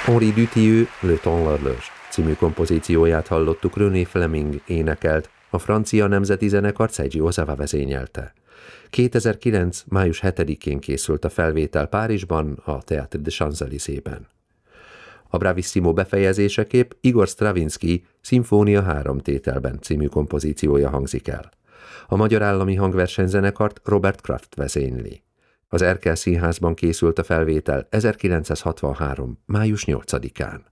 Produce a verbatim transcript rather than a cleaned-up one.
Henri Dutilleux, Le Temps l'Horloge című kompozícióját hallottuk, René Fleming énekelt, a francia nemzeti zenekar Seiji Ozawa vezényelte. kétezer-kilenc. május hetedikén készült a felvétel Párizsban, a Théâtre de Champs-Élysées-ben. A Bravissimo befejezéseképp Igor Stravinsky Szimfónia három tételben című kompozíciója hangzik el. A Magyar Állami Hangversenyzenekart Robert Kraft vezényli. Az Erkel Színházban készült a felvétel ezerkilencszázhatvanhárom. május nyolcadikán.